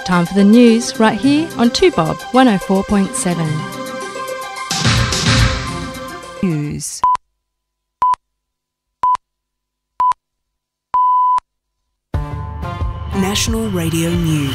Time for the news right here on 2Bob 104.7. News. National Radio News.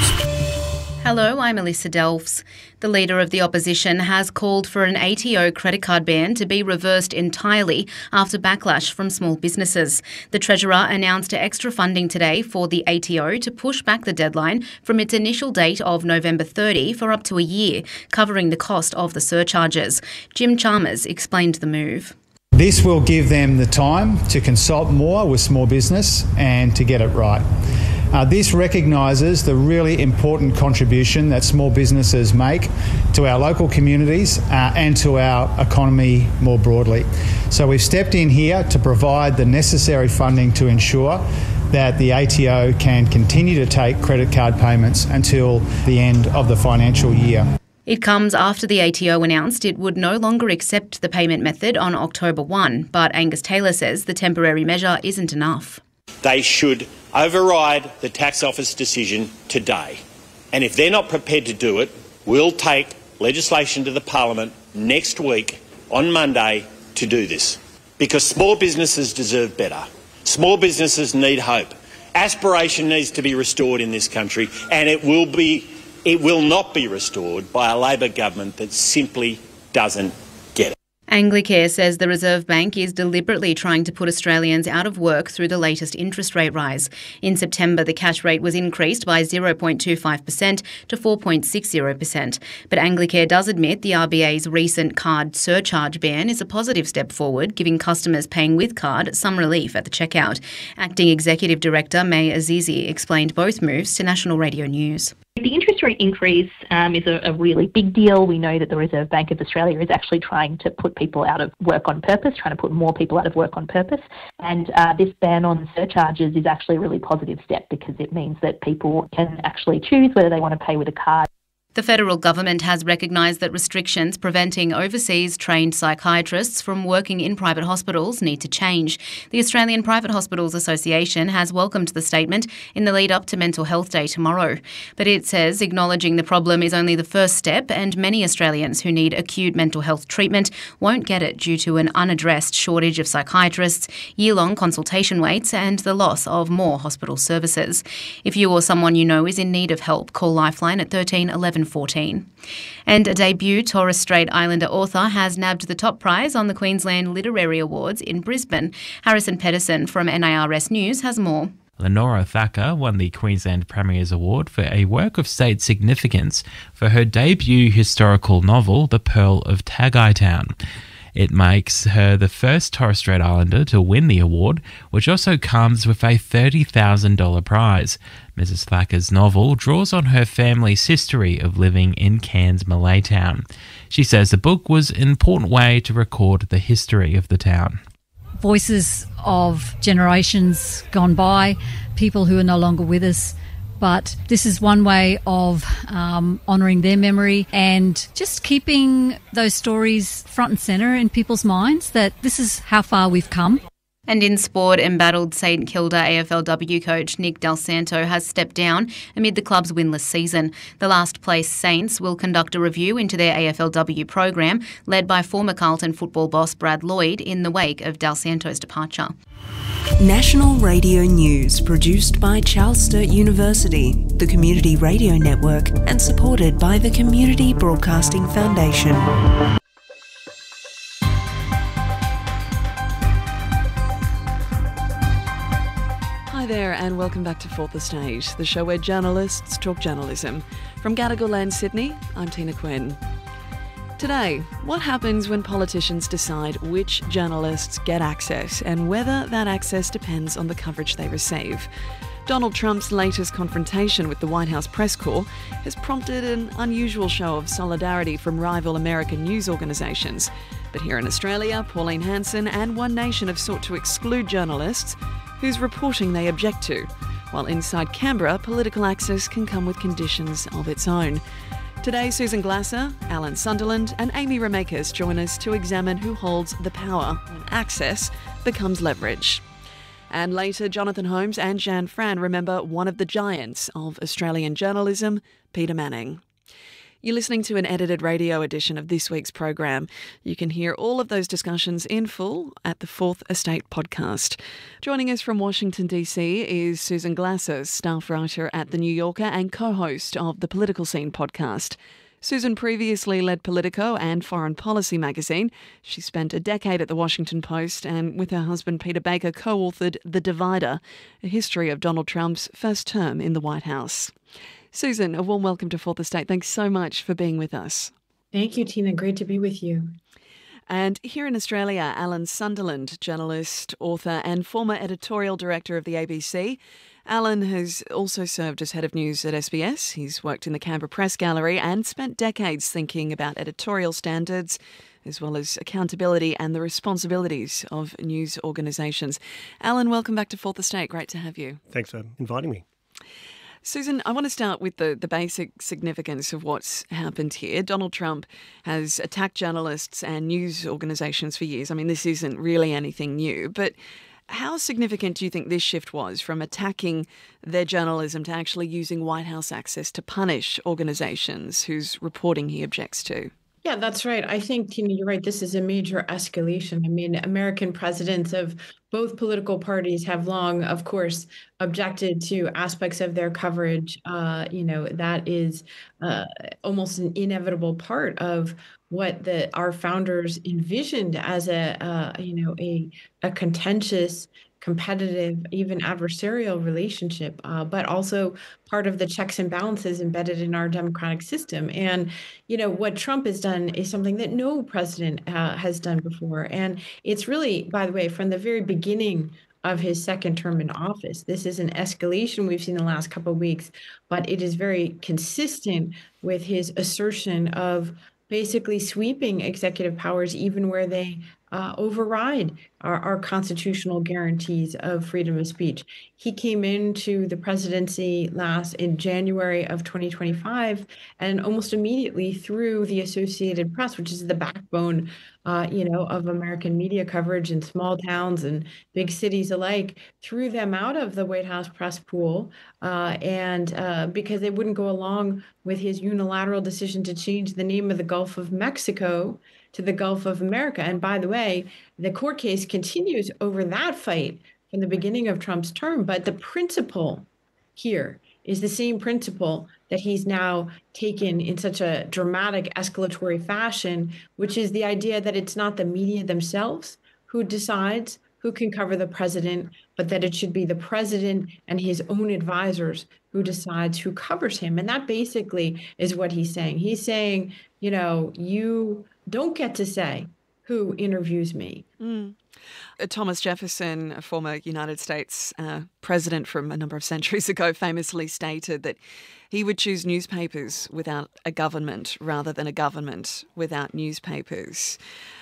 Hello, I'm Alyssa Delfs. The Leader of the Opposition has called for an ATO credit card ban to be reversed entirely after backlash from small businesses. The Treasurer announced extra funding today for the ATO to push back the deadline from its initial date of November 30 for up to a year, covering the cost of the surcharges. Jim Chalmers explained the move. This will give them the time to consult more with small business and to get it right. This recognises the really important contribution that small businesses make to our local communities and to our economy more broadly. So we've stepped in here to provide the necessary funding to ensure that the ATO can continue to take credit card payments until the end of the financial year. It comes after the ATO announced it would no longer accept the payment method on October 1, but Angus Taylor says the temporary measure isn't enough. They should override the tax office decision today. And if they're not prepared to do it, we'll take legislation to the Parliament next week on Monday to do this. Because small businesses deserve better. Small businesses need hope. Aspiration needs to be restored in this country, and it will not be restored by a Labor government that simply doesn't get it. Anglicare says the Reserve Bank is deliberately trying to put Australians out of work through the latest interest rate rise. In September, the cash rate was increased by 0.25% to 4.60%. But Anglicare does admit the RBA's recent card surcharge ban is a positive step forward, giving customers paying with card some relief at the checkout. Acting Executive Director May Azizi explained both moves to National Radio News. The interest rate increase is a really big deal. We know that the Reserve Bank of Australia is actually trying to put people out of work on purpose, trying to put more people out of work on purpose. And this ban on surcharges is actually a really positive step because it means that people can actually choose whether they want to pay with a card. The federal government has recognised that restrictions preventing overseas trained psychiatrists from working in private hospitals need to change. The Australian Private Hospitals Association has welcomed the statement in the lead up to Mental Health Day tomorrow. But it says acknowledging the problem is only the first step, and many Australians who need acute mental health treatment won't get it due to an unaddressed shortage of psychiatrists, year-long consultation waits and the loss of more hospital services. If you or someone you know is in need of help, call Lifeline at 13 11 14. And a debut Torres Strait Islander author has nabbed the top prize on the Queensland Literary Awards in Brisbane. Harrison Pedersen from NIRS News has more. Lenora Thacker won the Queensland Premier's Award for a work of state significance for her debut historical novel, The Pearl of Tagai Town. It makes her the first Torres Strait Islander to win the award, which also comes with a $30,000 prize. Mrs. Thacker's novel draws on her family's history of living in Cairns, Malaytown. She says the book was an important way to record the history of the town. Voices of generations gone by, people who are no longer with us. But this is one way of honouring their memory and just keeping those stories front and centre in people's minds, that this is how far we've come. And in sport, embattled St Kilda AFLW coach Nick Del Santo has stepped down amid the club's winless season. The last place Saints will conduct a review into their AFLW program, led by former Carlton football boss Brad Lloyd, in the wake of Del Santo's departure. National Radio News, produced by Charles Sturt University, the Community Radio Network, and supported by the Community Broadcasting Foundation. Hi there and welcome back to Fourth Estate, the show where journalists talk journalism. From Gadigal Land, Sydney, I'm Tina Quinn. Today, what happens when politicians decide which journalists get access and whether that access depends on the coverage they receive? Donald Trump's latest confrontation with the White House press corps has prompted an unusual show of solidarity from rival American news organisations. But here in Australia, Pauline Hanson and One Nation have sought to exclude journalists whose reporting they object to, while inside Canberra, political access can come with conditions of its own. Today, Susan Glasser, Alan Sunderland and Amy Ramakis join us to examine who holds the power when access becomes leverage. And later, Jonathan Holmes and Jean Fran remember one of the giants of Australian journalism, Peter Manning. You're listening to an edited radio edition of this week's program. You can hear all of those discussions in full at the Fourth Estate podcast. Joining us from Washington, D.C. is Susan Glasser, staff writer at The New Yorker and co-host of the Political Scene podcast. Susan previously led Politico and Foreign Policy magazine. She spent a decade at the Washington Post and with her husband Peter Baker co-authored The Divider, a history of Donald Trump's first term in the White House. Susan, a warm welcome to Fourth Estate. Thanks so much for being with us. Thank you, Tina. Great to be with you. And here in Australia, Alan Sunderland, journalist, author and former editorial director of the ABC. Alan has also served as head of news at SBS. He's worked in the Canberra Press Gallery and spent decades thinking about editorial standards, as well as accountability and the responsibilities of news organisations. Alan, welcome back to Fourth Estate. Great to have you. Thanks for inviting me. Susan, I want to start with the basic significance of what's happened here. Donald Trump has attacked journalists and news organisations for years. I mean, this isn't really anything new, but how significant do you think this shift was from attacking their journalism to actually using White House access to punish organisations whose reporting he objects to? Yeah, that's right. I think, Tina, you're right. This is a major escalation. I mean, American presidents of both political parties have long, of course, objected to aspects of their coverage. That is almost an inevitable part of what our founders envisioned as a contentious, competitive, even adversarial relationship, but also part of the checks and balances embedded in our democratic system. And, what Trump has done is something that no president has done before. And it's really, by the way, from the very beginning of his second term in office. This is an escalation we've seen the last couple of weeks, but it is very consistent with his assertion of basically sweeping executive powers even where they override our constitutional guarantees of freedom of speech. He came into the presidency in January of 2025, and almost immediately through the Associated Press, which is the backbone, of American media coverage in small towns and big cities alike, threw them out of the White House press pool, and because they wouldn't go along with his unilateral decision to change the name of the Gulf of Mexico to the Gulf of America. And by the way, the court case continues over that fight from the beginning of Trump's term. But the principle here is the same principle that he's now taken in such a dramatic escalatory fashion, which is the idea that it's not the media themselves who decides who can cover the president, but that it should be the president and his own advisors who decides who covers him. And that basically is what he's saying. He's saying, you don't get to say who interviews me. Thomas Jefferson, a former United States president from a number of centuries ago, famously stated that he would choose newspapers without a government rather than a government without newspapers.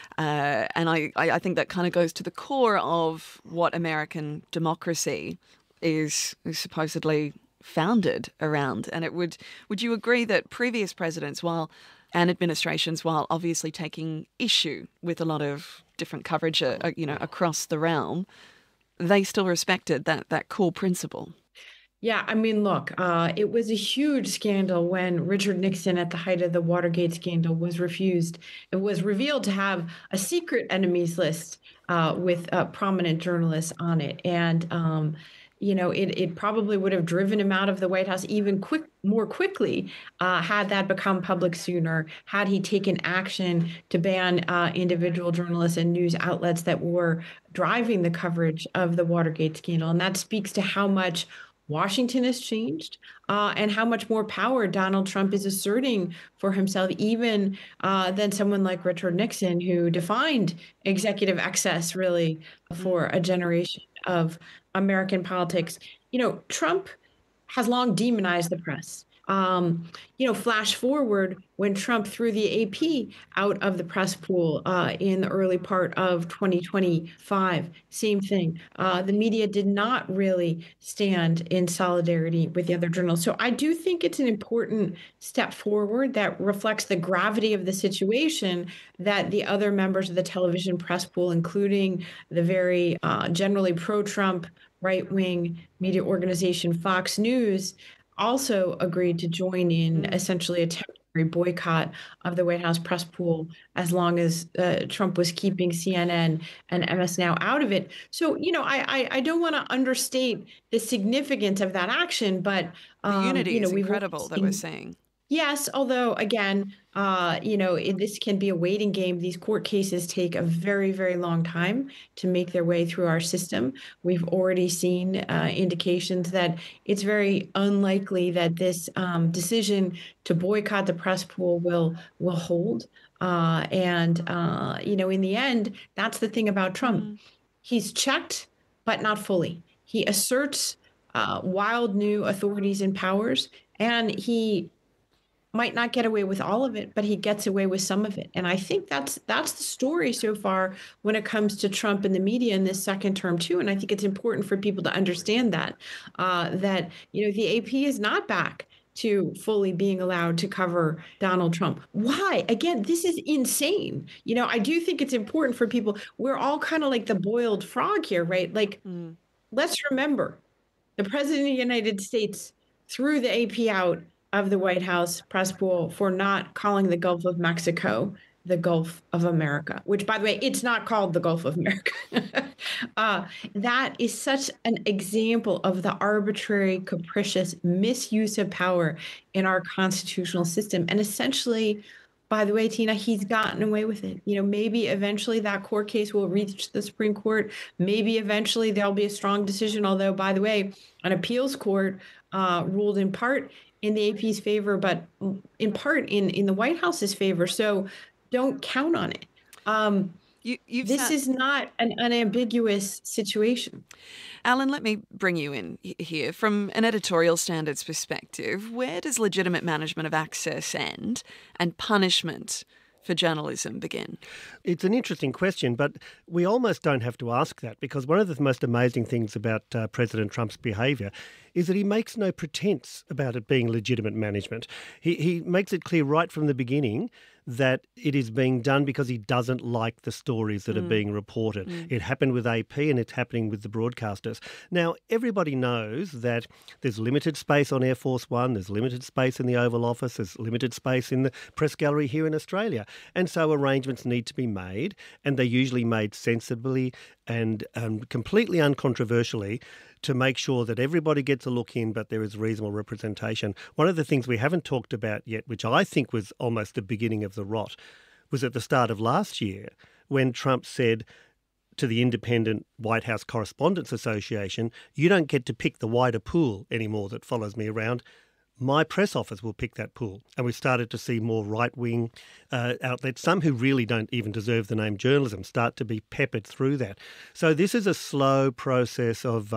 And I think that kind of goes to the core of what American democracy is supposedly founded around. And would you agree that previous presidents and administrations, while obviously taking issue with a lot of different coverage, across the realm, they still respected that core principle? Yeah, I mean, look, it was a huge scandal when Richard Nixon, at the height of the Watergate scandal, was revealed to have a secret enemies list with prominent journalists on it. And, it probably would have driven him out of the White House even more quickly had that become public sooner, had he taken action to ban individual journalists and news outlets that were driving the coverage of the Watergate scandal. And that speaks to how much Washington has changed and how much more power Donald Trump is asserting for himself, even than someone like Richard Nixon, who defined executive excess really for a generation of American politics. Trump has long demonized the press. Flash forward when Trump threw the AP out of the press pool in the early part of 2025, same thing. The media did not really stand in solidarity with the other journalists. So I do think it's an important step forward that reflects the gravity of the situation that the other members of the television press pool, including the very generally pro-Trump right-wing media organization Fox News, also agreed to join in essentially a temporary boycott of the White House press pool as long as Trump was keeping CNN and MS Now out of it. So, I don't want to understate the significance of that action, but the unity is incredible that we're seeing. Yes, although again, this can be a waiting game. These court cases take a very, very long time to make their way through our system. We've already seen indications that it's very unlikely that this decision to boycott the press pool will hold. In the end, that's the thing about Trump. He's checked, but not fully. He asserts wild new authorities and powers, and he might not get away with all of it, but he gets away with some of it. And I think that's the story so far when it comes to Trump and the media in this second term too. And I think it's important for people to understand that the AP is not back to fully being allowed to cover Donald Trump. Why? Again, this is insane. I do think it's important for people. We're all kind of like the boiled frog here, right? Let's remember the president of the United States threw the AP out of the White House press pool for not calling the Gulf of Mexico the Gulf of America, which, by the way, it's not called the Gulf of America. That is such an example of the arbitrary, capricious misuse of power in our constitutional system. And essentially, by the way, Tina, he's gotten away with it. Maybe eventually that court case will reach the Supreme Court. Maybe eventually there'll be a strong decision. Although, by the way, an appeals court ruled in part in the AP's favor, but in part in the White House's favor. So don't count on it. This is not an unambiguous situation. Alan, let me bring you in here. From an editorial standards perspective, where does legitimate management of access end and punishment for journalism begin? It's an interesting question, but we almost don't have to ask that, because one of the most amazing things about President Trump's behaviour is that he makes no pretense about it being legitimate management. He makes it clear right from the beginning that it is being done because he doesn't like the stories that are being reported. It happened with AP and it's happening with the broadcasters. Now, everybody knows that there's limited space on Air Force One, there's limited space in the Oval Office, there's limited space in the press gallery here in Australia. And so arrangements need to be made, and they're usually made sensibly and completely uncontroversially to make sure that everybody gets a look in, but there is reasonable representation. One of the things we haven't talked about yet, which I think was almost the beginning of the rot, was at the start of last year when Trump said to the Independent White House Correspondents Association, "You don't get to pick the wider pool anymore that follows me around. My press office will pick that pool." And we started to see more right-wing outlets, some who really don't even deserve the name journalism, start to be peppered through that. So this is a slow process of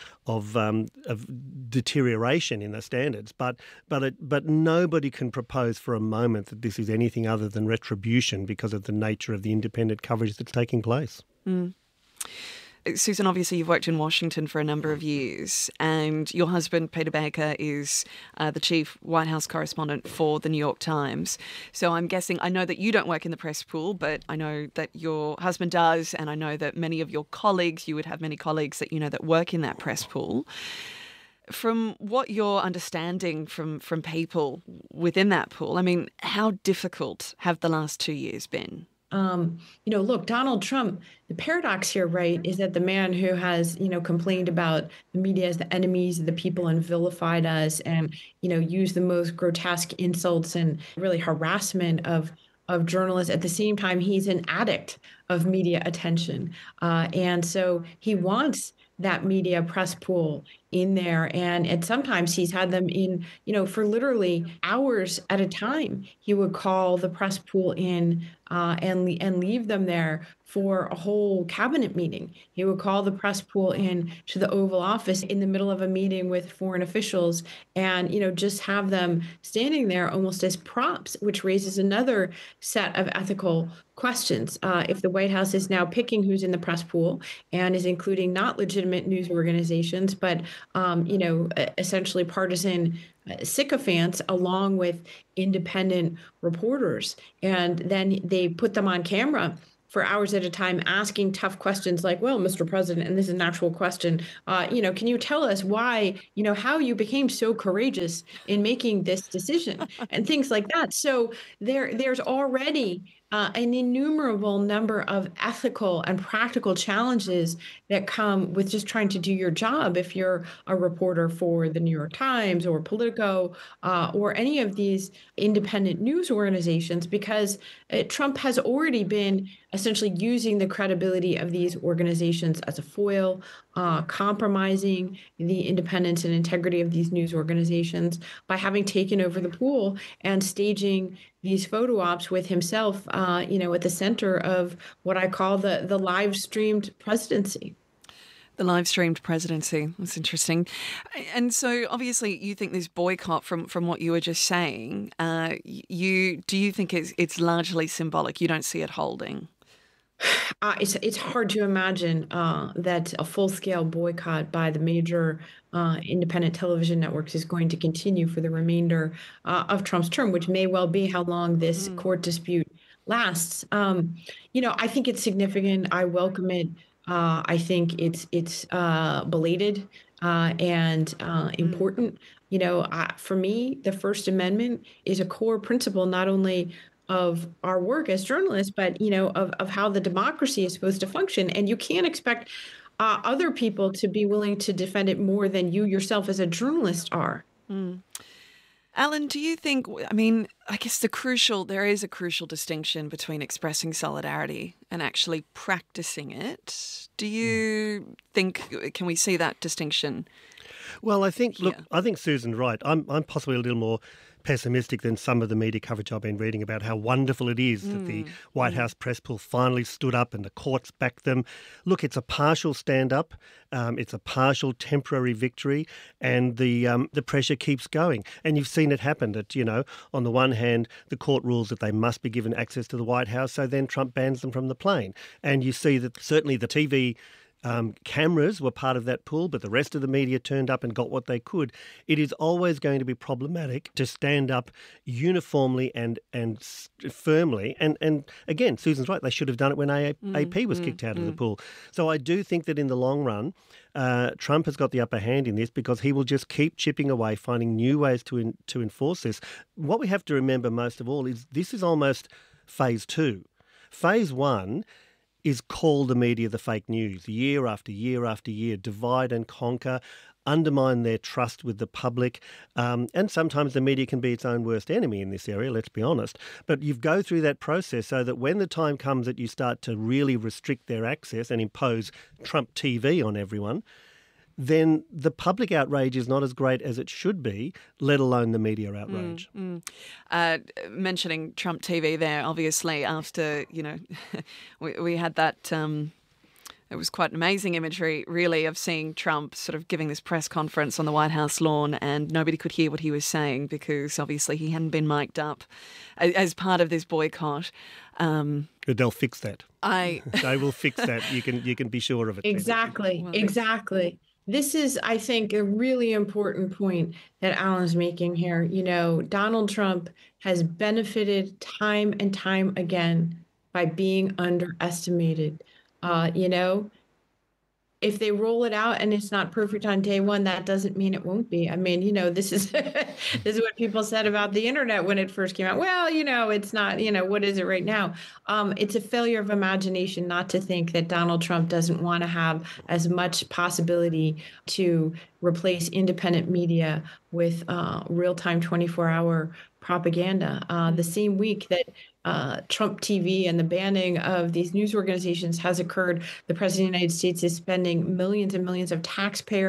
deterioration in the standards, but nobody can propose for a moment that this is anything other than retribution because of the nature of the independent coverage that's taking place. Susan, obviously you've worked in Washington for a number of years, and your husband, Peter Baker, is the chief White House correspondent for the New York Times. So I'm guessing, I know that you don't work in the press pool, but I know that your husband does, and I know that many of your colleagues, you would have many colleagues that that work in that press pool. From what you're understanding from people within that pool, I mean, how difficult have the last 2 years been? Look, Donald Trump, the paradox here, right, is that the man who has, complained about the media as the enemies of the people and vilified us and, used the most grotesque insults and really harassment of journalists. At the same time, he's an addict of media attention. And so he wants that media press pool in there. And sometimes he's had them in, for literally hours at a time. He would call the press pool in and leave them there for a whole cabinet meeting. He would call the press pool in to the Oval Office in the middle of a meeting with foreign officials and, just have them standing there almost as props, which raises another set of ethical questions. If the White House is now picking who's in the press pool and is including not legitimate news organizations, but, essentially partisan sycophants along with independent reporters, and then they put them on camera for hours at a time asking tough questions like, well, Mr. President, and this is an actual question, can you tell us why, how you became so courageous in making this decision and things like that. So there's already an innumerable number of ethical and practical challenges that come with just trying to do your job if you're a reporter for the New York Times or Politico or any of these independent news organizations, because Trump has already been essentially using the credibility of these organizations as a foil, compromising the independence and integrity of these news organizations by having taken over the pool and staging these photo ops with himself, at the center of what I call the live streamed presidency. The live streamed presidency. That's interesting. And so obviously you think this boycott from what you were just saying, do you think it's largely symbolic? You don't see it holding? It's hard to imagine that a full-scale boycott by the major independent television networks is going to continue for the remainder of Trump's term, which may well be how long this court dispute lasts. I think it's significant. I welcome it. I think it's belated and important. For me, the First Amendment is a core principle not only of our work as journalists, but, of how the democracy is supposed to function. And you can't expect other people to be willing to defend it more than you yourself as a journalist are. Alan, do you think, I guess there is a crucial distinction between expressing solidarity and actually practicing it. Do you think, can we see that distinction? Well, I think Susan's right. I'm possibly a little more pessimistic than some of the media coverage I've been reading about how wonderful it is that the White House press pool finally stood up and the courts backed them. Look, it's a partial stand-up. It's a partial temporary victory, and the pressure keeps going. And you've seen it happen that, on the one hand, the court rules that they must be given access to the White House, so then Trump bans them from the plane. And you see that certainly the TV cameras were part of that pool, but the rest of the media turned up and got what they could. It is always going to be problematic to stand up uniformly and firmly. And again, Susan's right. They should have done it when AP was kicked out of the pool. So I do think that in the long run, Trump has got the upper hand in this because he will just keep chipping away, finding new ways to enforce this. What we have to remember most of all is this is almost phase 2. Phase 1 is call the media the fake news, year after year after year, divide and conquer, undermine their trust with the public. And sometimes the media can be its own worst enemy in this area, let's be honest. But you go through that process so that when the time comes that you start to really restrict their access and impose Trump TV on everyone, then the public outrage is not as great as it should be, let alone the media outrage. Mentioning Trump TV there, obviously, after, we had that, it was quite an amazing imagery, really, of seeing Trump sort of giving this press conference on the White House lawn and nobody could hear what he was saying because obviously he hadn't been mic'd up as part of this boycott. They'll fix that. They will fix that. You can be sure of it. Exactly. This is, I think, a really important point that Alan's making here. Donald Trump has benefited time and time again by being underestimated. If they roll it out and it's not perfect on day one, that doesn't mean it won't be. This is this is what people said about the internet when it first came out. Well, it's not, what is it right now? It's a failure of imagination not to think that Donald Trump doesn't want to have as much possibility to replace independent media with real-time 24-hour propaganda. The same week that Trump TV and the banning of these news organizations has occurred, the President of the United States is spending millions and millions of taxpayer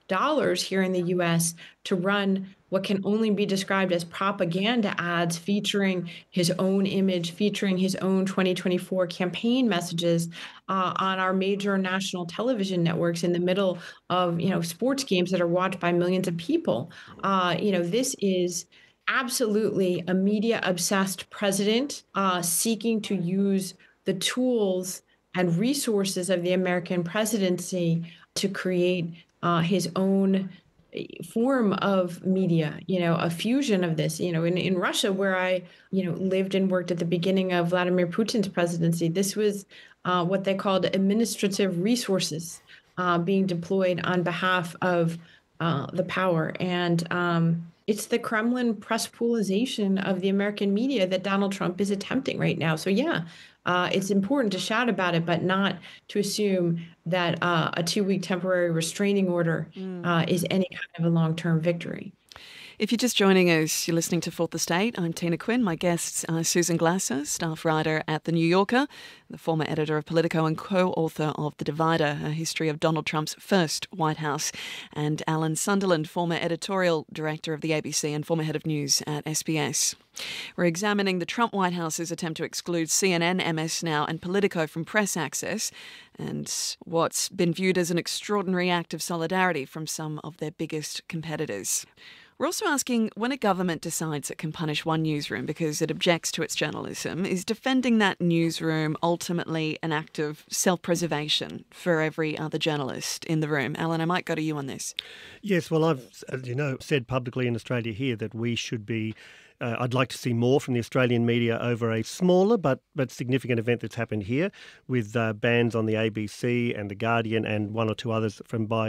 dollars here in the US to run what can only be described as propaganda ads featuring his own image, featuring his own 2024 campaign messages on our major national television networks in the middle of, sports games that are watched by millions of people. This is absolutely a media-obsessed president seeking to use the tools and resources of the American presidency to create his own form of media, a fusion of this. In Russia, where I, lived and worked at the beginning of Vladimir Putin's presidency, this was what they called administrative resources being deployed on behalf of the power. And it's the Kremlin press poolization of the American media that Donald Trump is attempting right now. So, it's important to shout about it, but not to assume that a 2-week temporary restraining order is any kind of a long-term victory. If you're just joining us, you're listening to Fourth Estate. I'm Tina Quinn. My guests are Susan Glasser, staff writer at The New Yorker, the former editor of Politico and co-author of The Divider, a history of Donald Trump's first White House, and Alan Sunderland, former editorial director of the ABC and former head of news at SBS. We're examining the Trump White House's attempt to exclude CNN, MS Now and Politico from press access, and what's been viewed as an extraordinary act of solidarity from some of their biggest competitors. We're also asking, when a government decides it can punish one newsroom because it objects to its journalism, is defending that newsroom ultimately an act of self-preservation for every other journalist in the room? Alan, I might go to you on this. Yes, well, I've, as you know, said publicly in Australia here that we should be I'd like to see more from the Australian media over a smaller but significant event that's happened here, with bans on the ABC and The Guardian and one or two others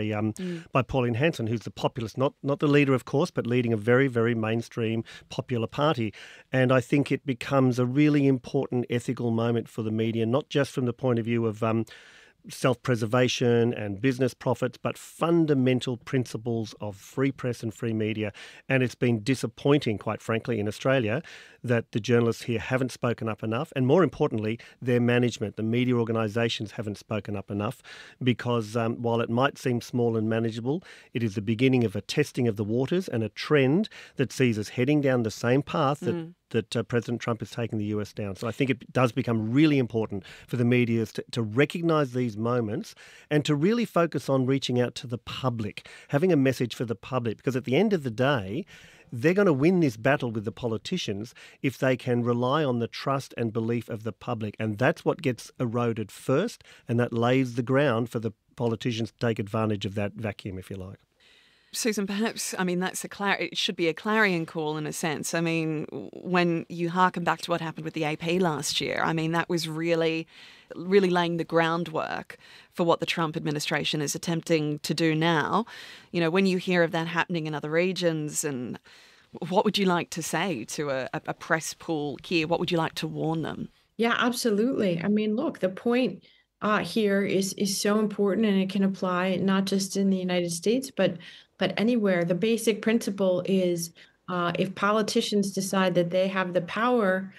by Pauline Hanson, who's the populist, not the leader, of course, but leading a very, very mainstream popular party. And I think it becomes a really important ethical moment for the media, not just from the point of view of self-preservation and business profits, but fundamental principles of free press and free media. And it's been disappointing, quite frankly, in Australia that the journalists here haven't spoken up enough. And more importantly, their management, the media organisations haven't spoken up enough, because while it might seem small and manageable, it is the beginning of a testing of the waters and a trend that sees us heading down the same path that President Trump is taking the US down. So I think it does become really important for the media to recognise these moments and to really focus on reaching out to the public, having a message for the public, because at the end of the day, they're going to win this battle with the politicians if they can rely on the trust and belief of the public. And that's what gets eroded first, and that lays the ground for the politicians to take advantage of that vacuum, if you like. Susan, perhaps, that's it should be a clarion call in a sense. When you harken back to what happened with the AP last year, that was really, really laying the groundwork for what the Trump administration is attempting to do now. When you hear of that happening in other regions, and what would you like to say to a press pool here? What would you like to warn them? Yeah, absolutely. Look, the point here is so important, and it can apply not just in the United States, but anywhere. The basic principle is if politicians decide that they have the power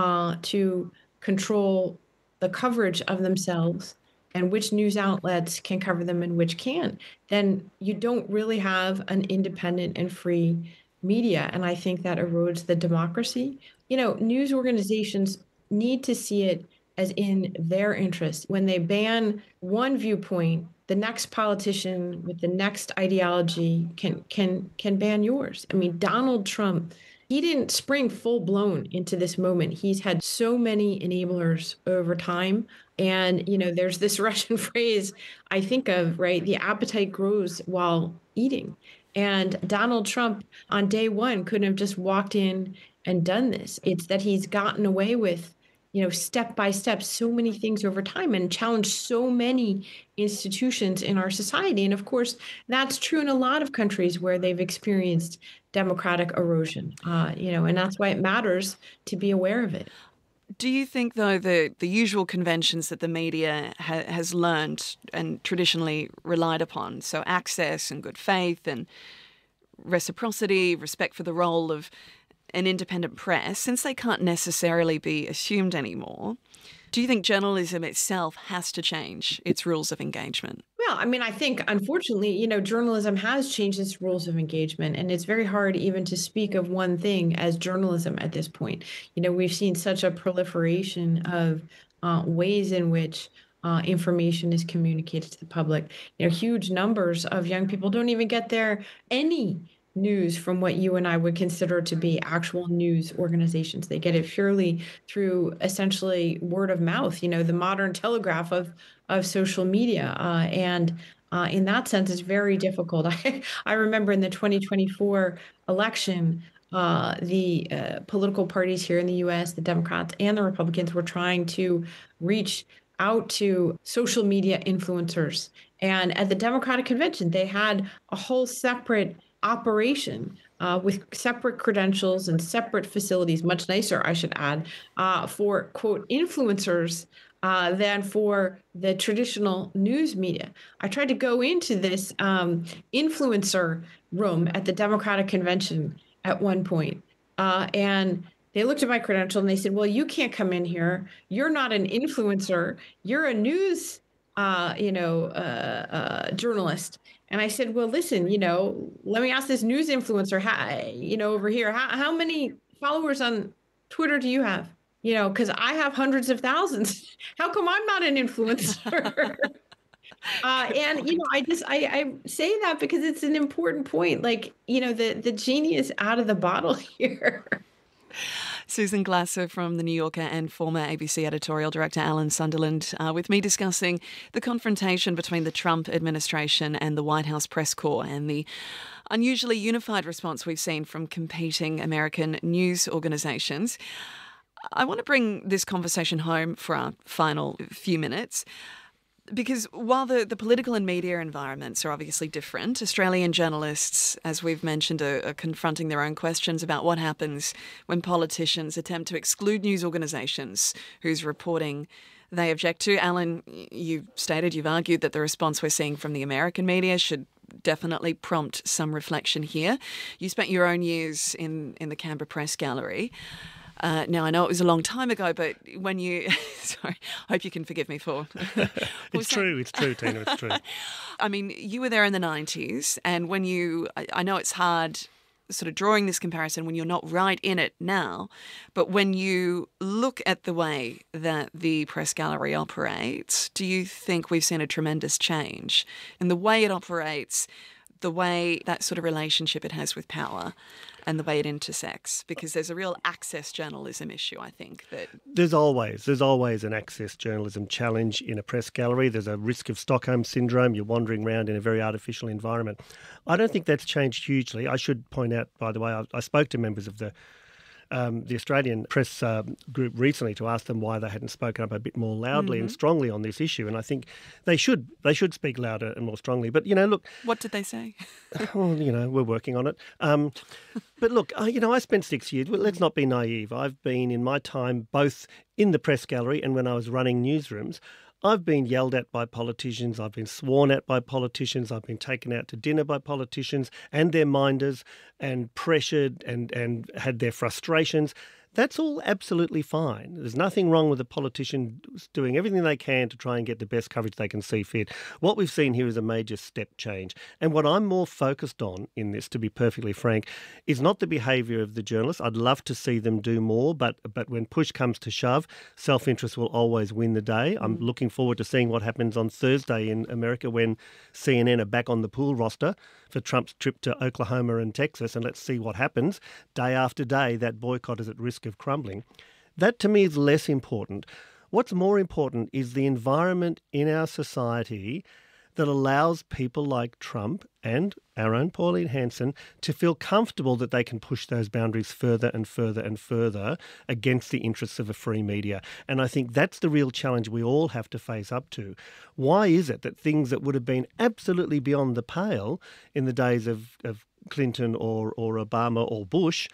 to control the coverage of themselves and which news outlets can cover them and which can't, then you don't really have an independent and free media. And I think that erodes the democracy. News organizations need to see it as in their interest. When they ban one viewpoint, the next politician with the next ideology can ban yours. Donald Trump, he didn't spring full blown into this moment. He's had so many enablers over time. And, there's this Russian phrase I think of, right? The appetite grows while eating. And Donald Trump on day one couldn't have just walked in and done this. It's that he's gotten away with step by step, so many things over time, and challenge so many institutions in our society. And of course, that's true in a lot of countries where they've experienced democratic erosion, and that's why it matters to be aware of it. Do you think, though, the usual conventions that the media has learned and traditionally relied upon, so access and good faith and reciprocity, respect for the role of an independent press, since they can't necessarily be assumed anymore, do you think journalism itself has to change its rules of engagement? Yeah, I mean, I think unfortunately, journalism has changed its rules of engagement, and it's very hard even to speak of one thing as journalism at this point. We've seen such a proliferation of ways in which information is communicated to the public. Huge numbers of young people don't even get any news from what you and I would consider to be actual news organizations. They get it purely through essentially word of mouth, the modern telegraph of social media. And in that sense, it's very difficult. I remember in the 2024 election, the political parties here in the U.S., the Democrats and the Republicans, were trying to reach out to social media influencers. And at the Democratic convention, they had a whole separate operation with separate credentials and separate facilities, much nicer, I should add, for, quote, influencers than for the traditional news media. I tried to go into this influencer room at the Democratic convention at one point, and they looked at my credential and they said, well, you can't come in here. You're not an influencer. You're a news journalist. And I said, well, listen, let me ask this news influencer, over here, how many followers on Twitter do you have? Because I have hundreds of thousands. How come I'm not an influencer? I say that because it's an important point. Like, the genie is out of the bottle here. Susan Glasser from The New Yorker and former ABC editorial director Alan Sunderland with me discussing the confrontation between the Trump administration and the White House press corps and the unusually unified response we've seen from competing American news organisations. I want to bring this conversation home for our final few minutes. Because while the political and media environments are obviously different, Australian journalists, as we've mentioned, are confronting their own questions about what happens when politicians attempt to exclude news organisations whose reporting they object to. Alan, you've argued that the response we're seeing from the American media should definitely prompt some reflection here. You spent your own years in the Canberra Press Gallery. Now, I know it was a long time ago, but when you... sorry, I hope you can forgive me for... It's true, Tina, it's true. I mean, you were there in the 90s, and when you... I know it's hard sort of drawing this comparison when you're not right in it now, but when you look at the way that the Press Gallery operates, do you think we've seen a tremendous change in the way it operates, the way that sort of relationship it has with power and the way it intersects? Because there's a real access journalism issue, I think. That There's always an access journalism challenge in a press gallery. There's a risk of Stockholm syndrome. You're wandering around in a very artificial environment. I don't think that's changed hugely. I should point out, by the way, I spoke to members of the Australian press group recently to ask them why they hadn't spoken up a bit more loudly and strongly on this issue. And I think they should speak louder and more strongly. But, look... What did they say? Well, we're working on it. But look, I spent 6 years. Well, let's not be naive. I've been, in my time, both in the press gallery and when I was running newsrooms, I've been yelled at by politicians, I've been sworn at by politicians, I've been taken out to dinner by politicians and their minders and pressured and had their frustrations. That's all absolutely fine. There's nothing wrong with a politician doing everything they can to try and get the best coverage they can see fit. What we've seen here is a major step change. And what I'm more focused on in this, to be perfectly frank, is not the behaviour of the journalists. I'd love to see them do more, but when push comes to shove, self-interest will always win the day. I'm looking forward to seeing what happens on Thursday in America when CNN are back on the pool roster for Trump's trip to Oklahoma and Texas, and let's see what happens. Day after day, that boycott is at risk of crumbling. That to me is less important. What's more important is the environment in our society that allows people like Trump and our own Pauline Hanson to feel comfortable that they can push those boundaries further and further and further against the interests of a free media. And I think that's the real challenge we all have to face up to. Why is it that things that would have been absolutely beyond the pale in the days of Clinton or Obama or Bush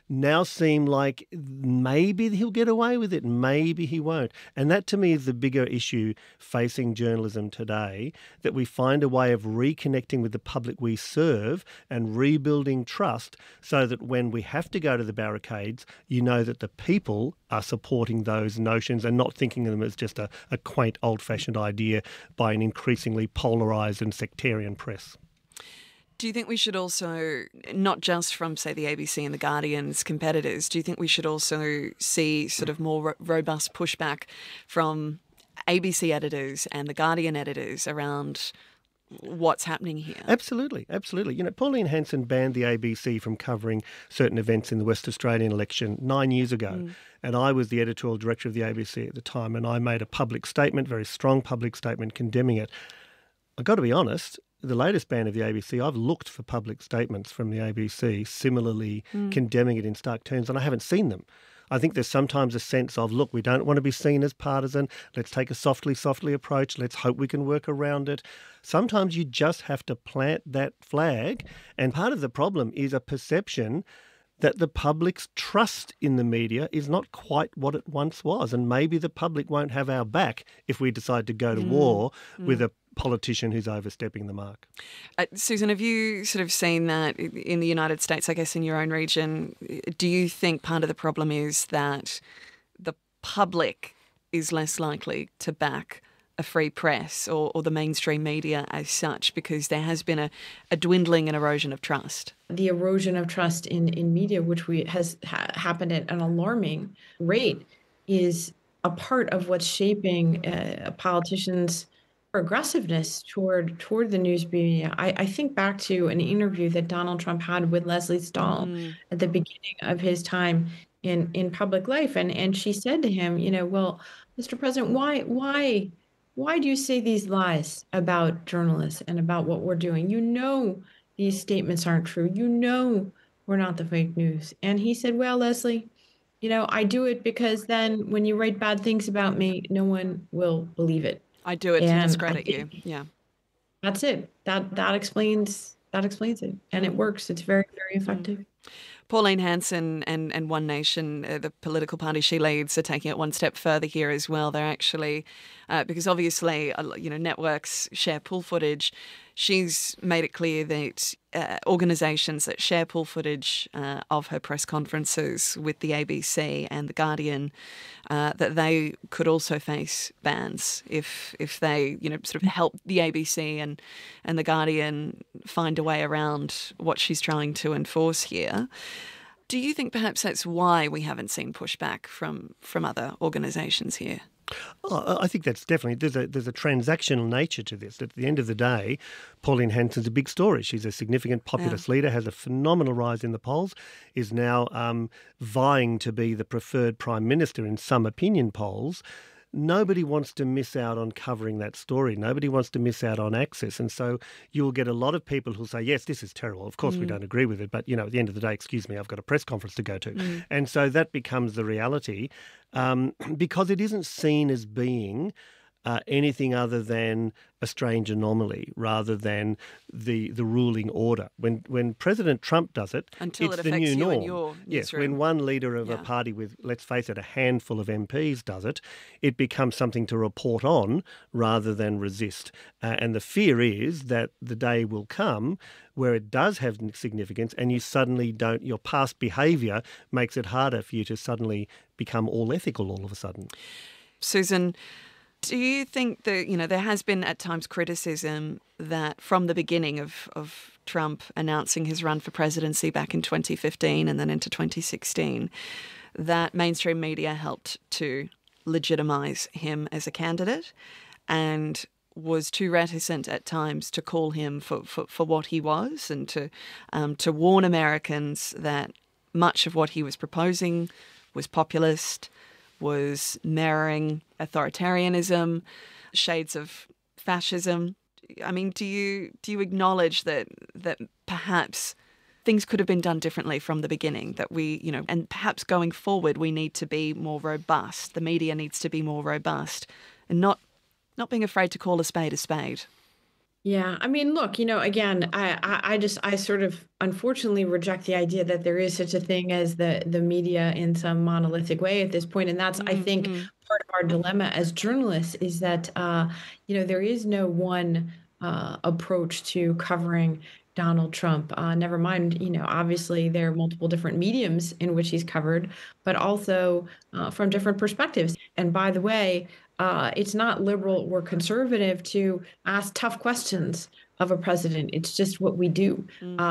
now seem like maybe he'll get away with it, maybe he won't. And that to me is the bigger issue facing journalism today, that we find a way of reconnecting with the public we serve and rebuilding trust so that when we have to go to the barricades, you know that the people are supporting those notions and not thinking of them as just a quaint old-fashioned idea by an increasingly polarised and sectarian press. Do you think we should also, not just from, say, the ABC and the Guardian's competitors, do you think we should also see sort of more robust pushback from ABC editors and the Guardian editors around what's happening here? Absolutely, absolutely. Pauline Hanson banned the ABC from covering certain events in the West Australian election 9 years ago. And I was the editorial director of the ABC at the time, and I made a public statement, very strong public statement, condemning it. I've got to be honest, the latest ban of the ABC, I've looked for public statements from the ABC similarly condemning it in stark terms, and I haven't seen them. I think there's sometimes a sense of, look, we don't want to be seen as partisan. Let's take a softly approach. Let's hope we can work around it. Sometimes you just have to plant that flag. And part of the problem is a perception that the public's trust in the media is not quite what it once was. And maybe the public won't have our back if we decide to go to war with a politician who's overstepping the mark. Susan, have you sort of seen that in the United States, I guess in your own region? Do you think part of the problem is that the public is less likely to back a free press or the mainstream media as such because there has been a dwindling and erosion of trust? The erosion of trust in media, which has happened at an alarming rate, is a part of what's shaping politicians' progressiveness toward the news media. I think back to an interview that Donald Trump had with Leslie Stahl at the beginning of his time in public life, and she said to him, well, Mr. President, why do you say these lies about journalists and about what we're doing? These statements aren't true. We're not the fake news. And he said, well, Leslie, I do it because then when you write bad things about me, no one will believe it. I do it to discredit you. Yeah. That's it. That explains it. And it works. It's very, very effective. Pauline Hanson and One Nation, the political party she leads, are taking it one step further here as well. They're actually, because obviously, networks share pool footage. She's made it clear that organisations that share pool footage of her press conferences with the ABC and The Guardian, that they could also face bans if they, sort of help the ABC and The Guardian find a way around what she's trying to enforce here. Do you think perhaps that's why we haven't seen pushback from other organisations here? Oh, I think that's definitely, there's a transactional nature to this. At the end of the day, Pauline Hanson's a big story. She's a significant populist leader, has a phenomenal rise in the polls, is now vying to be the preferred Prime Minister in some opinion polls. Nobody wants to miss out on covering that story. Nobody wants to miss out on access. And so you'll get a lot of people who'll say, yes, this is terrible. Of course, we don't agree with it. But, at the end of the day, excuse me, I've got a press conference to go to. And so that becomes the reality because it isn't seen as being anything other than a strange anomaly rather than the ruling order. When President Trump does it, until it's it the affects new you norm. and your yes, newsroom. when one leader of a party with, let's face it, a handful of MPs does it, it becomes something to report on rather than resist. And the fear is that the day will come where it does have significance and you suddenly don't, your past behaviour makes it harder for you to suddenly become all ethical all of a sudden. Susan, do you think that, there has been at times criticism that from the beginning of Trump announcing his run for presidency back in 2015 and then into 2016, that mainstream media helped to legitimise him as a candidate and was too reticent at times to call him for what he was and to warn Americans that much of what he was proposing was populist, was mirroring authoritarianism, shades of fascism. I mean, do you acknowledge that perhaps things could have been done differently from the beginning, that we, and perhaps going forward we need to be more robust, the media needs to be more robust and not being afraid to call a spade a spade? Yeah, I mean, look, again, I sort of unfortunately reject the idea that there is such a thing as the media in some monolithic way at this point, and that's, I think, part of our dilemma as journalists is that there is no one approach to covering Donald Trump. Never mind, obviously there are multiple different mediums in which he's covered, but also from different perspectives. And by the way, it's not liberal or conservative to ask tough questions of a president. It's just what we do.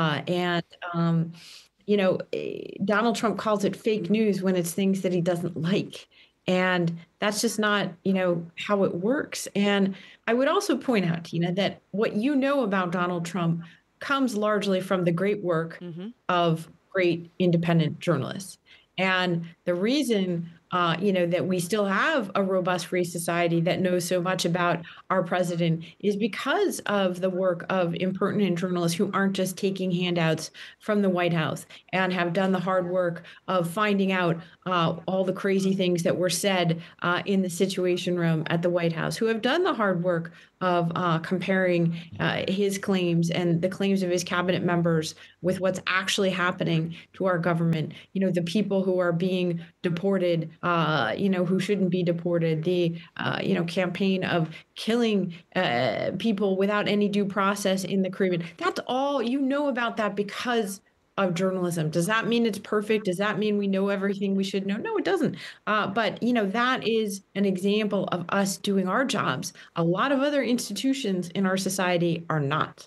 Donald Trump calls it fake news when it's things that he doesn't like. And that's just not, how it works. And I would also point out, that what you know about Donald Trump comes largely from the great work of great independent journalists. And the reason, that we still have a robust free society that knows so much about our president is because of the work of impertinent journalists who aren't just taking handouts from the White House and have done the hard work of finding out all the crazy things that were said in the Situation Room at the White House, who have done the hard work of comparing his claims and the claims of his cabinet members with what's actually happening to our government. The people who are being deported, who shouldn't be deported, the, campaign of killing people without any due process in the Caribbean. That's all you know about that because of journalism. Does that mean it's perfect? Does that mean we know everything we should know? No, it doesn't. But that is an example of us doing our jobs. A lot of other institutions in our society are not.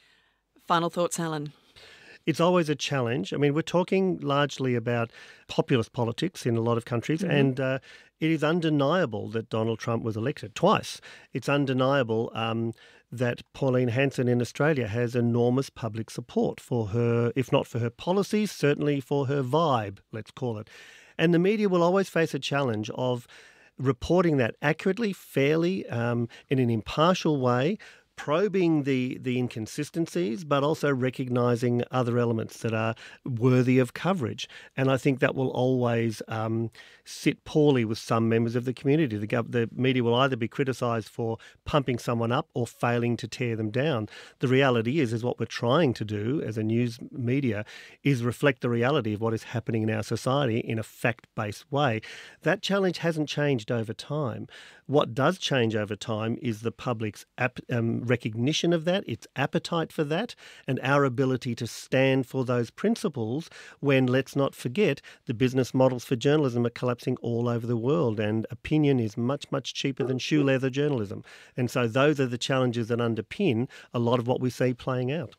Final thoughts, Alan? It's always a challenge. I mean, we're talking largely about populist politics in a lot of countries, and it is undeniable that Donald Trump was elected twice. It's undeniable that Pauline Hanson in Australia has enormous public support for her, if not for her policies, certainly for her vibe, let's call it. And the media will always face a challenge of reporting that accurately, fairly, in an impartial way, probing the inconsistencies, but also recognising other elements that are worthy of coverage. And I think that will always sit poorly with some members of the community. The media will either be criticised for pumping someone up or failing to tear them down. The reality is what we're trying to do as a news media is reflect the reality of what is happening in our society in a fact-based way. That challenge hasn't changed over time. What does change over time is the public's recognition of that, its appetite for that, and our ability to stand for those principles when, let's not forget, the business models for journalism are collapsing all over the world, and opinion is much, much cheaper than shoe leather journalism. And so those are the challenges that underpin a lot of what we see playing out.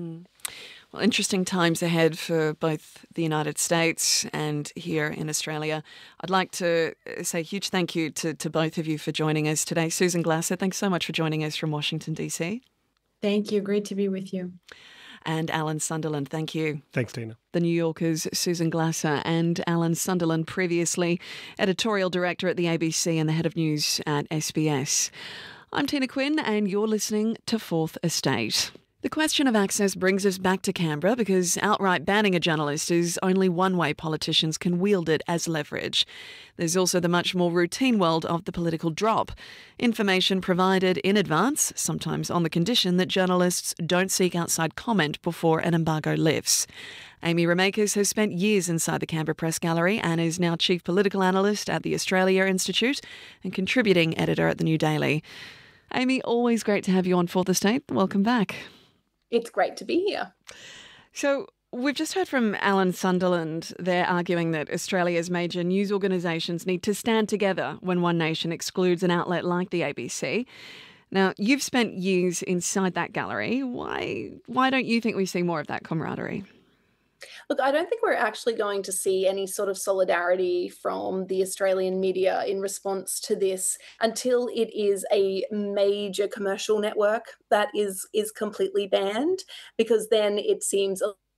Well, interesting times ahead for both the United States and here in Australia. I'd like to say a huge thank you to both of you for joining us today. Susan Glasser, thanks so much for joining us from Washington, D.C. Thank you. Great to be with you. And Alan Sunderland, thank you. Thanks, Tina. The New Yorker's Susan Glasser and Alan Sunderland, previously editorial director at the ABC and the head of news at SBS. I'm Tina Quinn and you're listening to Fourth Estate. The question of access brings us back to Canberra because outright banning a journalist is only one way politicians can wield it as leverage. There's also the much more routine world of the political drop. Information provided in advance, sometimes on the condition that journalists don't seek outside comment before an embargo lifts. Amy Ramakers has spent years inside the Canberra Press Gallery and is now Chief Political Analyst at the Australia Institute and contributing editor at the New Daily. Amy, always great to have you on Fourth Estate. Welcome back. It's great to be here. So we've just heard from Alan Sunderland. They're arguing that Australia's major news organisations need to stand together when one nation excludes an outlet like the ABC. Now, you've spent years inside that gallery. Why don't you think we see more of that camaraderie? Look, I don't think we're actually going to see any sort of solidarity from the Australian media in response to this until it is a major commercial network that is completely banned, because then it seems a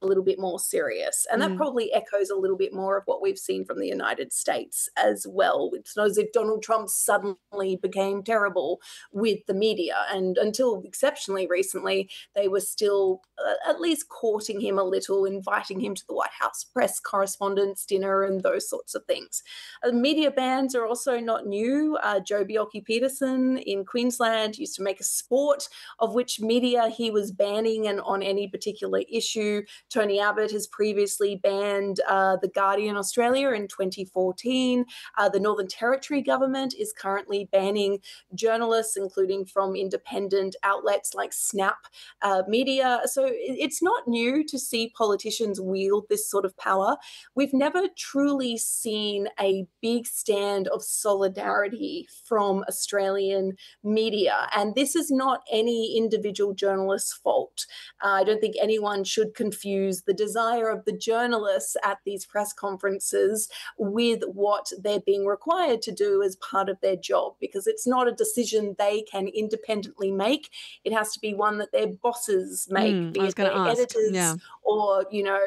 little bit more serious. And that probably echoes a little bit more of what we've seen from the United States as well. It's not as if Donald Trump suddenly became terrible with the media. And until exceptionally recently, they were still at least courting him a little, inviting him to the White House press correspondence dinner and those sorts of things. Media bans are also not new. Joh Bjelke-Petersen in Queensland used to make a sport of which media he was banning and on any particular issue. Tony Abbott has previously banned The Guardian Australia in 2014. The Northern Territory government is currently banning journalists, including from independent outlets like Snap Media. So it's not new to see politicians wield this sort of power. We've never truly seen a big stand of solidarity from Australian media. And this is not any individual journalist's fault. I don't think anyone should confuse the desire of the journalists at these press conferences with what they're being required to do as part of their job, because it's not a decision they can independently make. It has to be one that their bosses make, be it their editors or,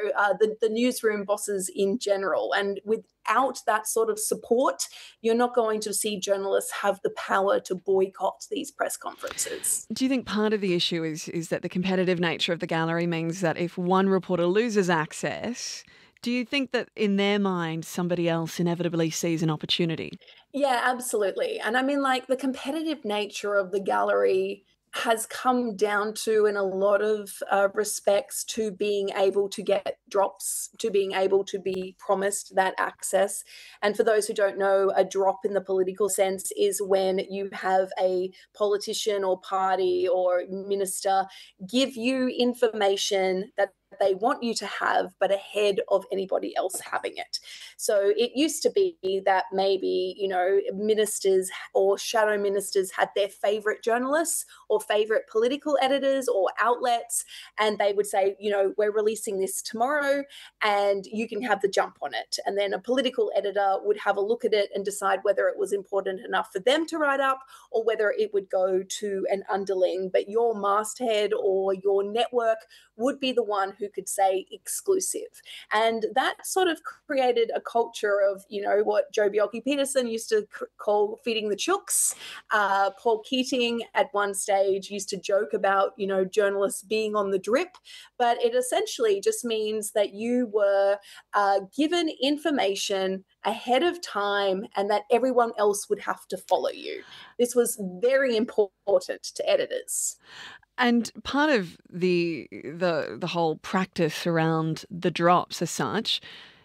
the newsroom bosses in general. And without that sort of support, you're not going to see journalists have the power to boycott these press conferences. Do you think part of the issue is that the competitive nature of the gallery means that if one reporter loses access, do you think that in their mind somebody else inevitably sees an opportunity? Yeah, absolutely. And I mean, the competitive nature of the gallery has come down to, in a lot of respects, to being able to get drops, to being able to be promised that access. And for those who don't know, a drop in the political sense is when you have a politician or party or minister give you information that they want you to have, but ahead of anybody else having it. So it used to be that maybe, ministers or shadow ministers had their favorite journalists or favorite political editors or outlets, and they would say, we're releasing this tomorrow and you can have the jump on it. And then a political editor would have a look at it and decide whether it was important enough for them to write up or whether it would go to an underling. But your masthead or your network would be the one who could say exclusive. And that sort of created a culture of, what Joh Bjelke-Petersen used to call feeding the chooks. Paul Keating at one stage used to joke about, journalists being on the drip, but it essentially just means that you were given information ahead of time and that everyone else would have to follow you. This was very important to editors. And part of the whole practice around the drops as such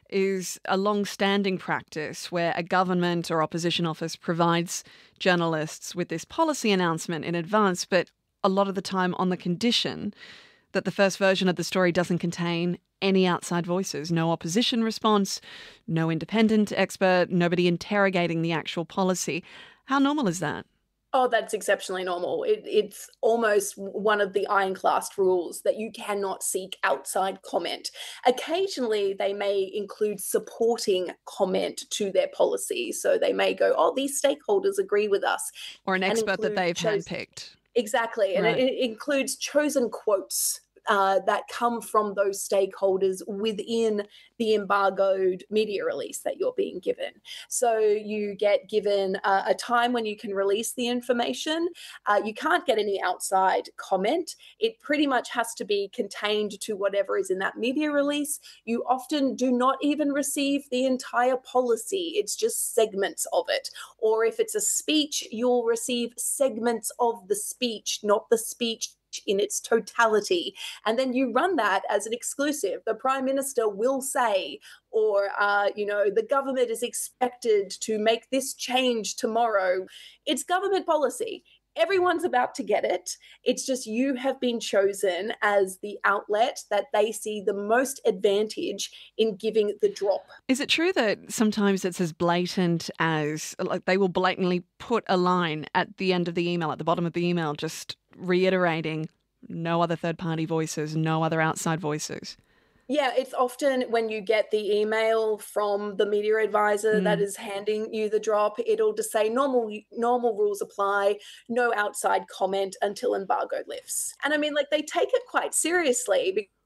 is a long-standing practice where a government or opposition office provides journalists with this policy announcement in advance, but a lot of the time on the condition that the first version of the story doesn't contain any outside voices, no opposition response, no independent expert, nobody interrogating the actual policy. How normal is that? Oh, that's exceptionally normal. It's almost one of the ironclad rules that you cannot seek outside comment. Occasionally, they may include supporting comment to their policy. So they may go, these stakeholders agree with us. Or an expert that they've handpicked. Exactly. And it includes chosen quotes that come from those stakeholders within the embargoed media release that you're being given. So you get given a time when you can release the information. You can't get any outside comment. It pretty much has to be contained to whatever is in that media release. You often do not even receive the entire policy. It's just segments of it. Or if it's a speech, you'll receive segments of the speech, not the speech in its totality. And then you run that as an exclusive. The Prime Minister will say, or, the government is expected to make this change tomorrow. It's government policy. Everyone's about to get it. It's just you have been chosen as the outlet that they see the most advantage in giving the drop. Is it true that sometimes it's as blatant as, they will blatantly put a line at the end of the email, at the bottom of the email, just reiterating no other third-party voices, no other outside voices? Yeah, it's often when you get the email from the media advisor that is handing you the drop, it'll just say normal rules apply, no outside comment until embargo lifts. And I mean, they take it quite seriously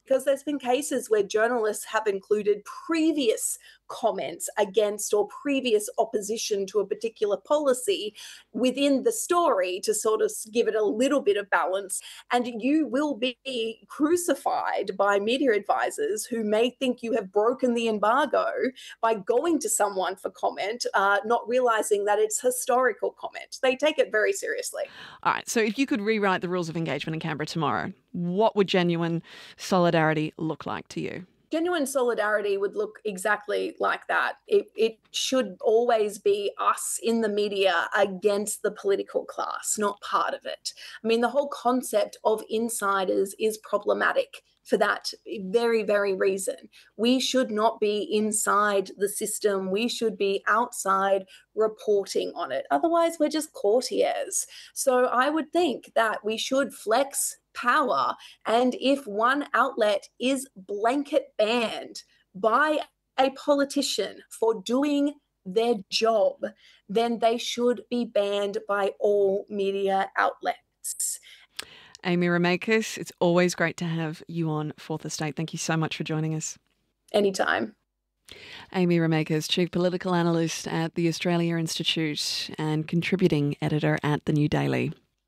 because there's been cases where journalists have included previous comments against or previous opposition to a particular policy within the story to sort of give it a little bit of balance. And you will be crucified by media advisors who may think you have broken the embargo by going to someone for comment, not realizing that it's historical comment. They take it very seriously. All right, so if you could rewrite the rules of engagement in Canberra tomorrow, what would genuine solidarity look like to you? Genuine solidarity would look exactly like that. It should always be us in the media against the political class, not part of it. I mean, the whole concept of insiders is problematic for that very, very reason. We should not be inside the system. We should be outside reporting on it. Otherwise, we're just courtiers. So I would think that we should flex power. And if one outlet is blanket banned by a politician for doing their job, then they should be banned by all media outlets. Amy Remakis, it's always great to have you on Fourth Estate. Thank you so much for joining us. Anytime. Amy Remakis, Chief Political Analyst at the Australia Institute and contributing editor at The New Daily.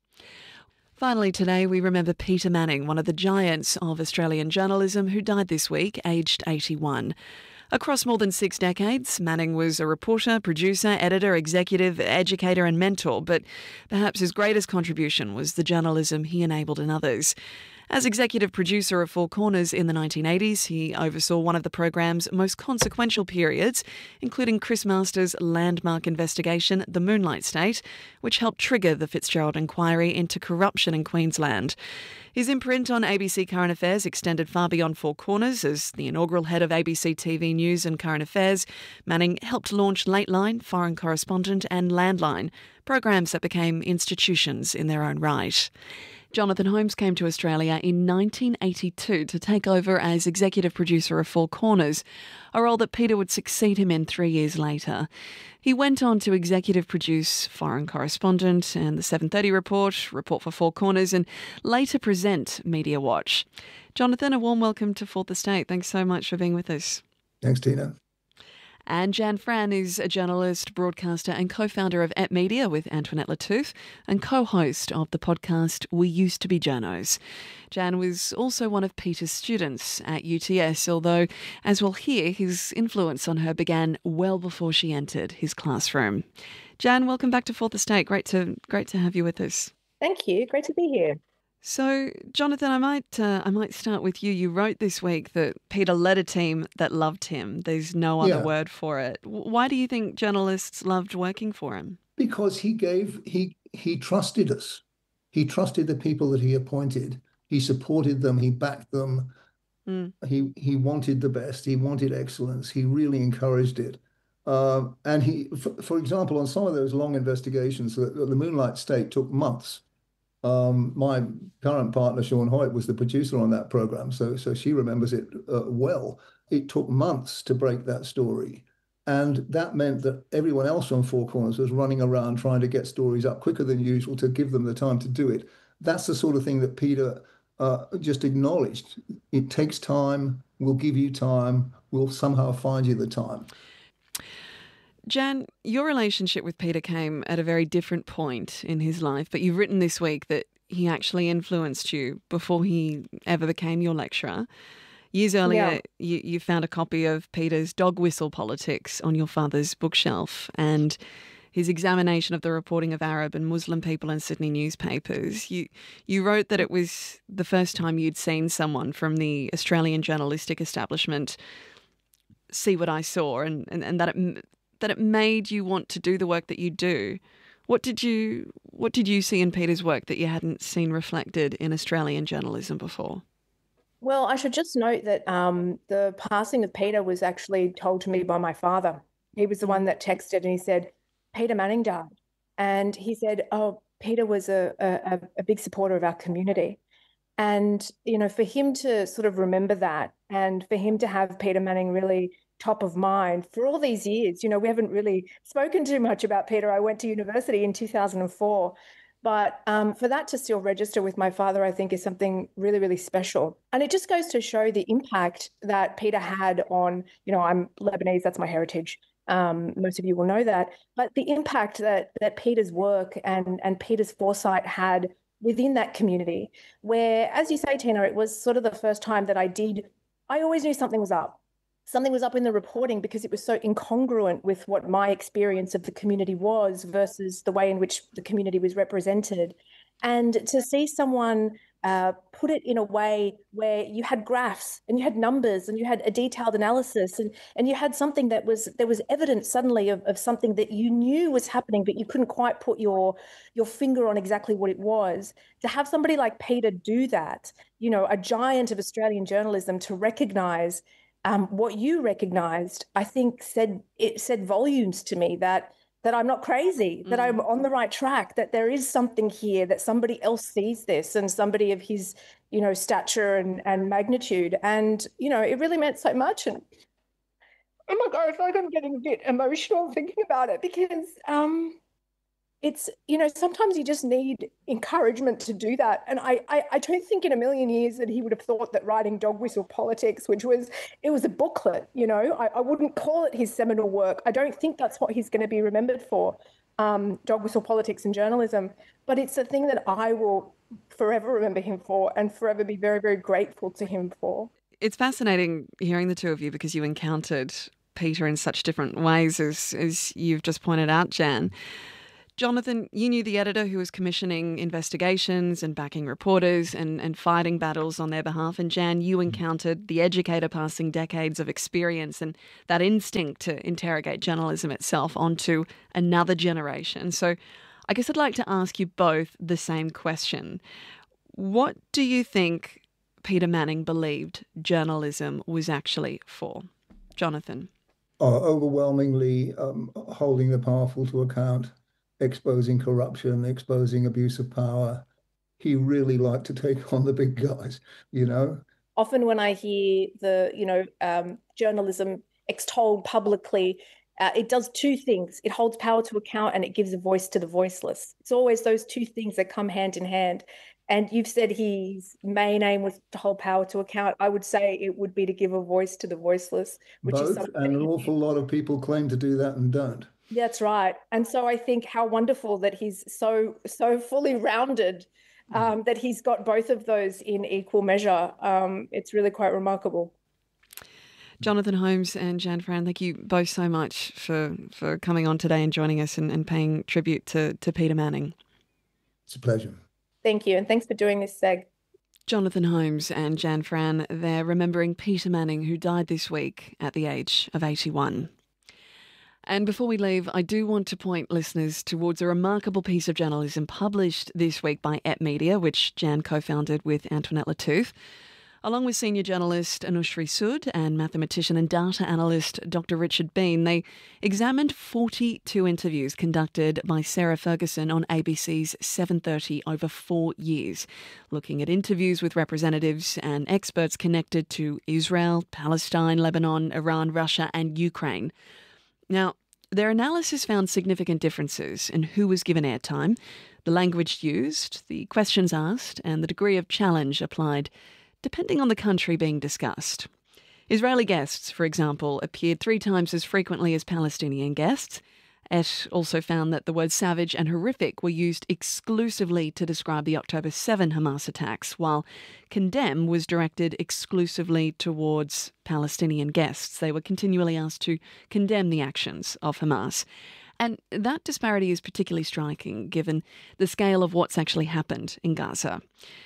Finally today, we remember Peter Manning, one of the giants of Australian journalism who died this week, aged 81. Across more than 6 decades, Manning was a reporter, producer, editor, executive, educator and mentor, but perhaps his greatest contribution was the journalism he enabled in others. As executive producer of Four Corners in the 1980s, he oversaw one of the program's most consequential periods, including Chris Masters' landmark investigation, The Moonlight State, which helped trigger the Fitzgerald inquiry into corruption in Queensland. His imprint on ABC Current Affairs extended far beyond Four Corners. As the inaugural head of ABC TV News and Current Affairs, Manning helped launch Lateline, Foreign Correspondent and Landline, programs that became institutions in their own right. Jonathan Holmes came to Australia in 1982 to take over as executive producer of Four Corners, a role that Peter would succeed him in 3 years later. He went on to executive produce Foreign Correspondent and the 7:30 Report for Four Corners, and later present Media Watch. Jonathan, a warm welcome to Fourth Estate. Thanks so much for being with us. Thanks, Tina. And Jan Fran is a journalist, broadcaster and co-founder of Ep Media with Antoinette Lattouf and co-host of the podcast We Used to Be Journos. Jan was also one of Peter's students at UTS, although, as we'll hear, his influence on her began well before she entered his classroom. Jan, welcome back to Fourth Estate. Great to have you with us. Thank you. Great to be here. So, Jonathan, I might start with you. You wrote this week that Peter led a team that loved him. There's no other word for it. Why do you think journalists loved working for him? Because he trusted us. He trusted the people that he appointed. He supported them. He backed them. He wanted the best. He wanted excellence. He really encouraged it. And he, for example, on some of those long investigations, the Moonlight State took months. My current partner, Sean Hoyt, was the producer on that program, so she remembers it well. It took months to break that story, and that meant that everyone else on Four Corners was running around trying to get stories up quicker than usual to give them the time to do it. That's the sort of thing that Peter just acknowledged. It takes time. We'll give you time. We'll somehow find you the time. Jan, your relationship with Peter came at a very different point in his life, but you've written this week that he actually influenced you before he ever became your lecturer. Years earlier, you found a copy of Peter's Dog Whistle Politics on your father's bookshelf, and his examination of the reporting of Arab and Muslim people in Sydney newspapers. You wrote that it was the first time you'd seen someone from the Australian journalistic establishment see what I saw, and that it made you want to do the work that you do. What did you see in Peter's work that you hadn't seen reflected in Australian journalism before? Well, I should just note that the passing of Peter was actually told to me by my father. He was the one that texted and he said, Peter Manning died. And he said, oh, Peter was a big supporter of our community. And, you know, for him to sort of remember that and for him to have Peter Manning really top of mind for all these years. You know, we haven't really spoken too much about Peter. I went to university in 2004, But for that to still register with my father, I think is something really, really special. And it just goes to show the impact that Peter had on, I'm Lebanese, that's my heritage. Most of you will know that. But the impact that Peter's work and Peter's foresight had within that community, where, as you say, Tina, it was sort of the first time that I always knew something was up. Something was up in the reporting because it was so incongruent with what my experience of the community was versus the way in which the community was represented. And to see someone put it in a way where you had graphs and you had numbers and you had a detailed analysis and you had something there was evidence suddenly of something that you knew was happening, but you couldn't quite put your finger on exactly what it was. To have somebody like Peter do that, a giant of Australian journalism, to recognise what you recognised, I think said volumes to me that I'm not crazy, that I'm on the right track, that there is something here, that somebody else sees this, and somebody of his, stature and magnitude. And, it really meant so much. And oh my God, I feel like I'm getting a bit emotional thinking about it, because it's, sometimes you just need encouragement to do that. And I don't think in a million years that he would have thought that writing Dog Whistle Politics, it was a booklet, I wouldn't call it his seminal work. I don't think that's what he's going to be remembered for, Dog Whistle Politics and Journalism. But it's a thing that I will forever remember him for and forever be very, very grateful to him for. It's fascinating hearing the two of you, because you encountered Peter in such different ways, as you've just pointed out, Jan. Jonathan, you knew the editor who was commissioning investigations and backing reporters and fighting battles on their behalf. And Jan, you encountered the educator passing decades of experience and that instinct to interrogate journalism itself onto another generation. So I guess I'd like to ask you both the same question. What do you think Peter Manning believed journalism was actually for? Jonathan? Overwhelmingly holding the powerful to account, exposing corruption, exposing abuse of power. He really liked to take on the big guys, Often when I hear the, journalism extolled publicly, it does two things. It holds power to account and it gives a voice to the voiceless. It's always those two things that come hand in hand. And you've said his main aim was to hold power to account. I would say it would be to give a voice to the voiceless. Both, and an awful lot of people claim to do that and don't. That's right. And so I think how wonderful that he's so fully rounded, that he's got both of those in equal measure. It's really quite remarkable. Jonathan Holmes and Jan Fran, thank you both so much for coming on today and joining us and paying tribute to Peter Manning. It's a pleasure. Thank you. And thanks for doing this, Seg. Jonathan Holmes and Jan Fran, they're remembering Peter Manning, who died this week at the age of 81. And before we leave, I do want to point listeners towards a remarkable piece of journalism published this week by Ep Media, which Jan co-founded with Antoinette Lattouf. Along with senior journalist Anushri Sood and mathematician and data analyst Dr. Richard Bean, they examined 42 interviews conducted by Sarah Ferguson on ABC's 7:30 over 4 years, looking at interviews with representatives and experts connected to Israel, Palestine, Lebanon, Iran, Russia and Ukraine. Now, their analysis found significant differences in who was given airtime, the language used, the questions asked, and the degree of challenge applied, depending on the country being discussed. Israeli guests, for example, appeared 3 times as frequently as Palestinian guests. Et also found that the words savage and horrific were used exclusively to describe the October 7 Hamas attacks, while condemn was directed exclusively towards Palestinian guests. They were continually asked to condemn the actions of Hamas. And that disparity is particularly striking given the scale of what's actually happened in Gaza.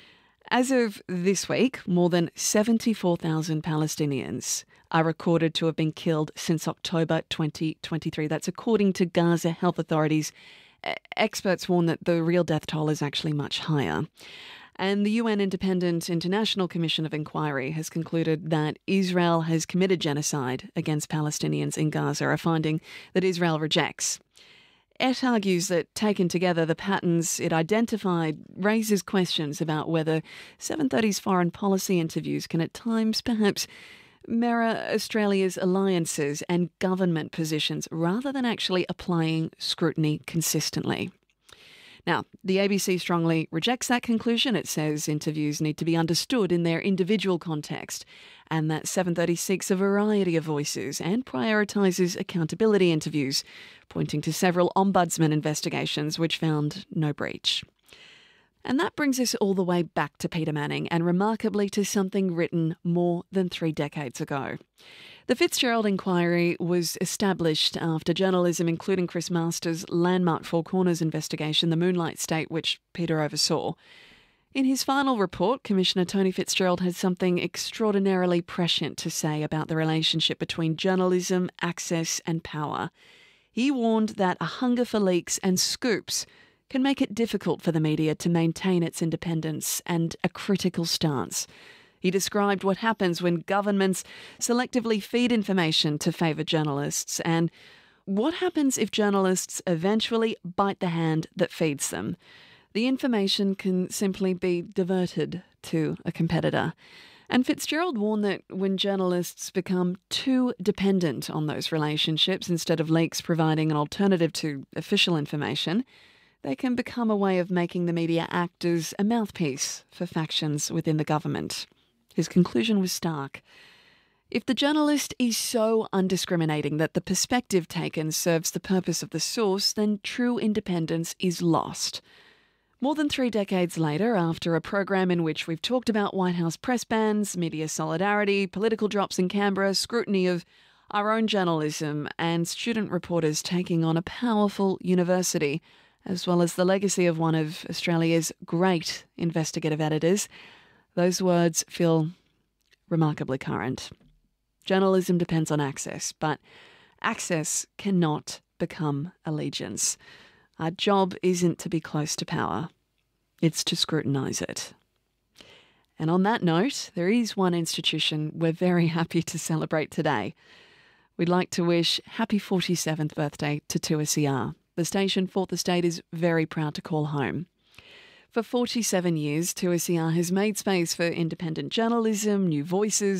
As of this week, more than 74,000 Palestinians are recorded to have been killed since October 2023. That's according to Gaza health authorities. Experts warn that the real death toll is actually much higher. And the UN Independent International Commission of Inquiry has concluded that Israel has committed genocide against Palestinians in Gaza, a finding that Israel rejects. Et argues that, taken together, the patterns it identified raises questions about whether 730's foreign policy interviews can at times perhaps mirror Australia's alliances and government positions rather than actually applying scrutiny consistently. Now, the ABC strongly rejects that conclusion. It says interviews need to be understood in their individual context, and that 730 seeks a variety of voices and prioritises accountability interviews, pointing to several ombudsman investigations which found no breach. And that brings us all the way back to Peter Manning, and remarkably to something written more than 3 decades ago. The Fitzgerald Inquiry was established after journalism, including Chris Masters' landmark Four Corners investigation, the Moonlight State, which Peter oversaw. In his final report, Commissioner Tony Fitzgerald had something extraordinarily prescient to say about the relationship between journalism, access and power. He warned that a hunger for leaks and scoops can make it difficult for the media to maintain its independence and a critical stance. He described what happens when governments selectively feed information to favour journalists, and what happens if journalists eventually bite the hand that feeds them. The information can simply be diverted to a competitor. And Fitzgerald warned that when journalists become too dependent on those relationships, instead of leaks providing an alternative to official information, they can become a way of making the media act as a mouthpiece for factions within the government. His conclusion was stark. If the journalist is so undiscriminating that the perspective taken serves the purpose of the source, then true independence is lost. More than 3 decades later, after a program in which we've talked about White House press bans, media solidarity, political drops in Canberra, scrutiny of our own journalism, and student reporters taking on a powerful university, as well as the legacy of one of Australia's great investigative editors, those words feel remarkably current. Journalism depends on access, but access cannot become allegiance. Our job isn't to be close to power, it's to scrutinise it. And on that note, there is one institution we're very happy to celebrate today. We'd like to wish happy 47th birthday to 2SER. The station Fourth Estate is very proud to call home. For 47 years, 2SER has made space for independent journalism, new voices,